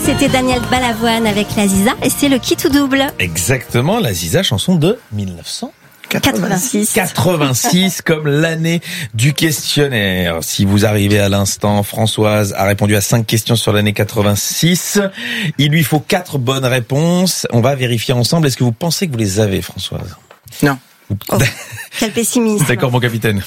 c'était Daniel Balavoine avec la Ziza et c'est le qui tout double. Exactement, la Ziza, chanson de 1986. 86 comme l'année du questionnaire. Si vous arrivez à l'instant, Françoise a répondu à 5 questions sur l'année 86. Il lui faut 4 bonnes réponses. On va vérifier ensemble. Est-ce que vous pensez que vous les avez, Françoise? Non. Oh, quel pessimisme. D'accord, mon capitaine.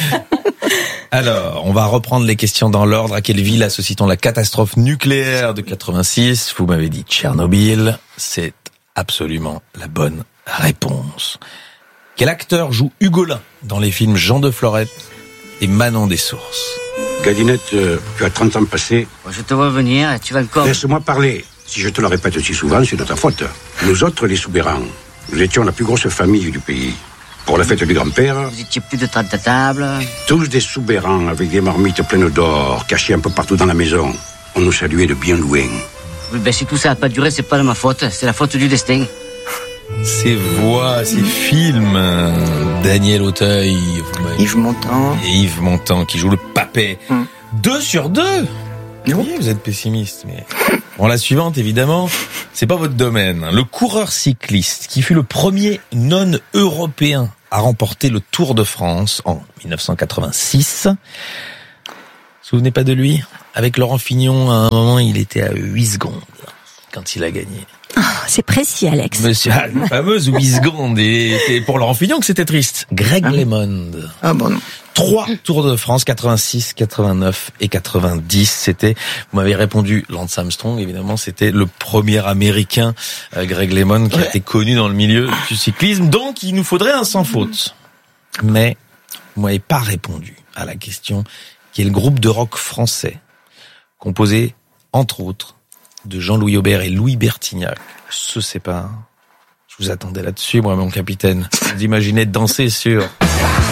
Alors, on va reprendre les questions dans l'ordre. À quelle ville associe-t-on la catastrophe nucléaire de 86? Vous m'avez dit Tchernobyl. C'est absolument la bonne réponse. Quel acteur joue Hugolin dans les films Jean de Florette et Manon des Sources? Gadinette, tu as 30 ans passés. Je te vois venir et tu vas encore... Laisse-moi parler. Si je te le répète si souvent, c'est de ta faute. Nous autres, les Soubérans, nous étions la plus grosse famille du pays. Pour la fête du grand-père... Vous étiez plus de 30 à table. Tous des Soubérans avec des marmites pleines d'or, cachées un peu partout dans la maison. On nous saluait de bien loin. Oui, ben si tout ça n'a pas duré, c'est pas de ma faute. C'est la faute du destin. Ces voix, ces films, Daniel Auteuil, Yves Montand. Et Yves Montand qui joue le papet. 2 sur 2. Oui, vous êtes pessimiste, mais... Bon, la suivante, évidemment, c'est pas votre domaine. Le coureur cycliste qui fut le premier non-européen à remporter le Tour de France en 1986. Vous vous souvenez pas de lui? Avec Laurent Fignon, à un moment, il était à 8 secondes quand il a gagné. Oh, c'est précis, Alex. Monsieur, la fameuse 8 secondes. Et c'est pour Laurent Fignon que c'était triste. Greg LeMond. Ah bon, non. 3 Tours de France, 86, 89 et 90. C'était, vous m'avez répondu, Lance Armstrong, évidemment, c'était le premier Américain, Greg LeMond, qui a été connu dans le milieu du cyclisme. Donc, il nous faudrait un sans faute. Mais, vous m'avez pas répondu à la question qui est le groupe de rock français, composé, entre autres, de Jean-Louis Aubert et Louis Bertignac, se séparent. Je vous attendais là-dessus, moi, mon capitaine. Vous imaginez danser sur